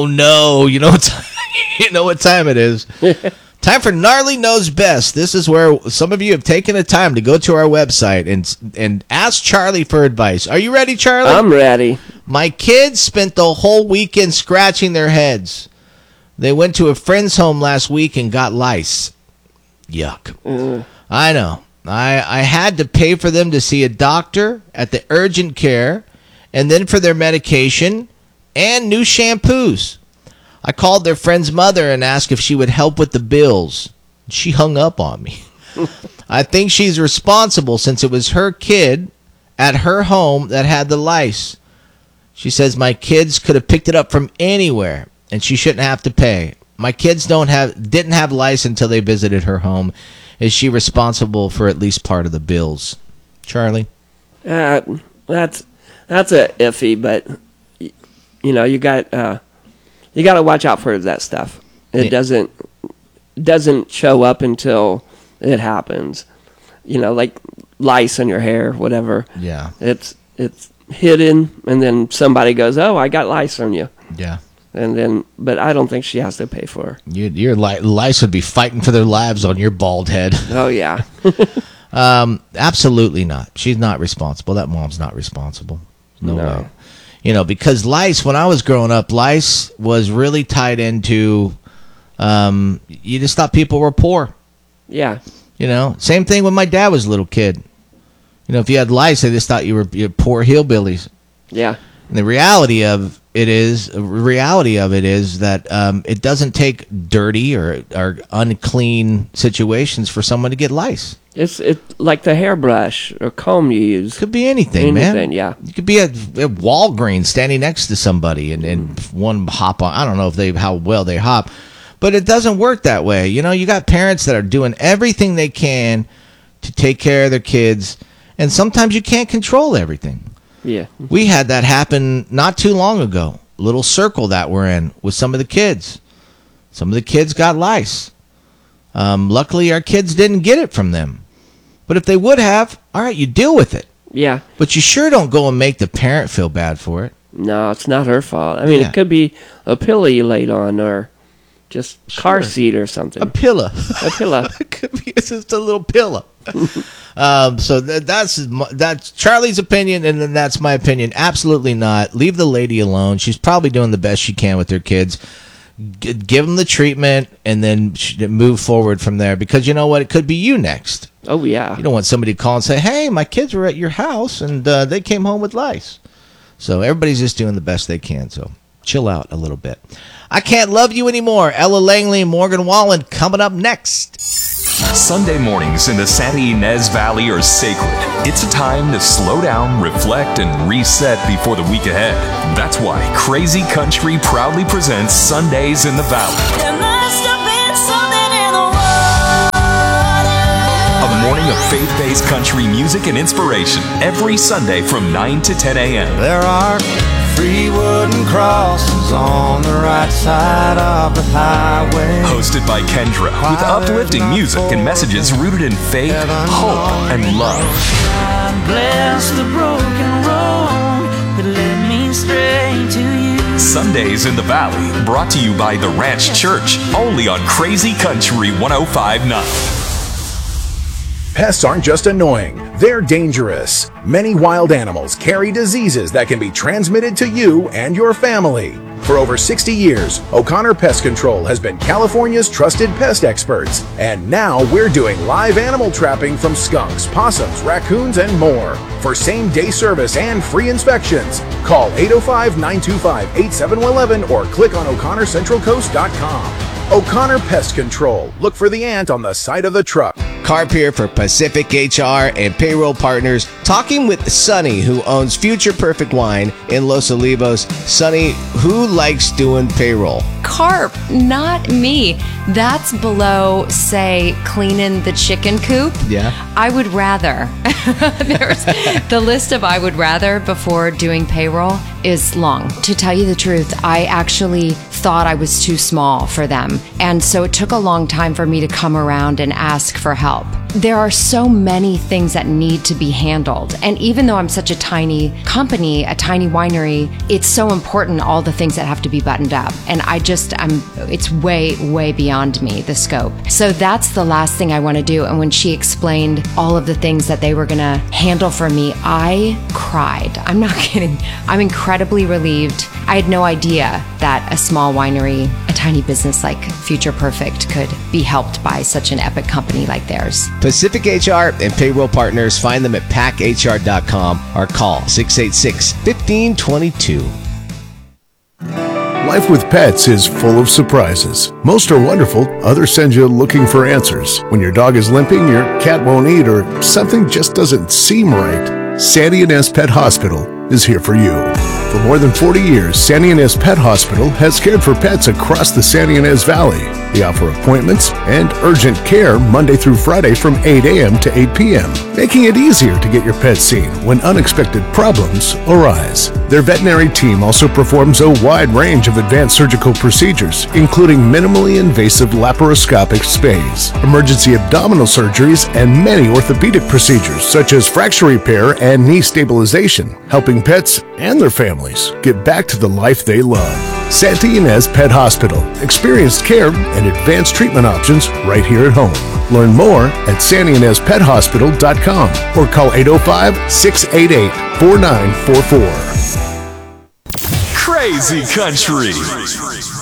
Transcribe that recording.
no. You know what time it is. Time for Gnarly Knows Best. This is where some of you have taken the time to go to our website and ask Charlie for advice. Are you ready, Charlie? I'm ready. My kids spent the whole weekend scratching their heads. They went to a friend's home last week and got lice. Yuck. I know. I had to pay for them to see a doctor at the urgent care and then for their medication and new shampoos. I called their friend's mother and asked if she would help with the bills. She hung up on me. I think she's responsible since it was her kid at her home that had the lice. She says my kids could have picked it up from anywhere and she shouldn't have to pay. My kids didn't have lice until they visited her home. Is she responsible for at least part of the bills? Charlie? That's a iffy, but you got to watch out for that stuff. It doesn't show up until it happens. Like lice in your hair, whatever. Yeah. It's hidden, and then somebody goes, "Oh, I got lice on you." Yeah. But I don't think she has to pay for it. Your lice would be fighting for their lives on your bald head. Oh, yeah. Absolutely not. She's not responsible. That mom's not responsible. No way. Because lice, when I was growing up, lice was really tied into, you just thought people were poor. Yeah. Same thing when my dad was a little kid. If you had lice, they just thought you were poor hillbillies. Yeah. And the reality of it is that it doesn't take dirty or unclean situations for someone to get lice. It's like the hairbrush or comb you use. Could be anything, man. Yeah. You could be at Walgreens standing next to somebody and one hop on. I don't know how well they hop, but it doesn't work that way. You got parents that are doing everything they can to take care of their kids, and sometimes you can't control everything. Yeah. We had that happen not too long ago. Little circle that we're in with some of the kids. Some of the kids got lice. Luckily, our kids didn't get it from them. But if they would have, all right, you deal with it. Yeah. But you sure don't go and make the parent feel bad for it. No, it's not her fault. I mean, It could be a pillow you laid on or just car seat or something. A pillow. A pillow. It could be just a little pillow. So that's Charlie's opinion, and then that's my opinion. Absolutely not. Leave the lady alone. She's probably doing the best she can with her kids. Give them the treatment, and then move forward from there. Because you know what? It could be you next. Oh, yeah. You don't want somebody to call and say, hey, my kids were at your house, and they came home with lice. So everybody's just doing the best they can. So chill out a little bit. I Can't Love You Anymore. Ella Langley and Morgan Wallen coming up next. Sunday mornings in the Santa Ynez Valley are sacred. It's a time to slow down, reflect, and reset before the week ahead. That's why Crazy Country proudly presents Sundays in the Valley. There must have been something in the water. A morning of faith-based country music and inspiration every Sunday from 9 to 10 a.m. There are 3 wooden crosses on the right side of the highway. Hosted by Kendra, with uplifting music and messages rooted in faith, hope, and love. God bless the broken road that led me straight to you. Sundays in the Valley, brought to you by The Ranch Church, only on Crazy Country 105.9. Pests aren't just annoying, they're dangerous. Many wild animals carry diseases that can be transmitted to you and your family. For over 60 years, O'Connor Pest Control has been California's trusted pest experts. And now we're doing live animal trapping from skunks, possums, raccoons, and more. For same-day service and free inspections, call 805-925-8711 or click on o'connorcentralcoast.com. O'Connor Pest Control. Look for the ant on the side of the truck. Carp here for Pacific HR and Payroll Partners, talking with Sonny, who owns Future Perfect Wine in Los Olivos. Sonny, who likes doing payroll? Carp, not me. That's below, say, cleaning the chicken coop. Yeah. I would rather. There's the list of I would rather before doing payroll is long. To tell you the truth, I actually thought I was too small for them. And so it took a long time for me to come around and ask for help. there are so many things that need to be handled. And even though I'm such a tiny company, a tiny winery, it's so important, all the things that have to be buttoned up. And it's way, way beyond me, the scope. So that's the last thing I want to do. And when she explained all of the things that they were going to handle for me, I cried. I'm not kidding. I'm incredibly relieved. I had no idea that a small winery, a tiny business like Future Perfect could be helped by such an epic company like theirs. Pacific HR and payroll partners, find them at packhr.com or call 686-1522. Life with pets is full of surprises. Most are wonderful, others send you looking for answers. When your dog is limping, your cat won't eat, or something just doesn't seem right, Sandy Inez Pet Hospital is here for you. For more than 40 years, Sandy Inez Pet Hospital has cared for pets across the Sandy Inez Valley. They offer appointments and urgent care Monday through Friday from 8 a.m. to 8 p.m., making it easier to get your pet seen when unexpected problems arise. Their veterinary team also performs a wide range of advanced surgical procedures, including minimally invasive laparoscopic spays, emergency abdominal surgeries, and many orthopedic procedures such as fracture repair and knee stabilization, helping pets and their families get back to the life they love. Sandy Inez Pet Hospital. Experienced care and advanced treatment options right here at home. Learn more at sandynezpethospital.com or call 805-688-4944. Crazy Country.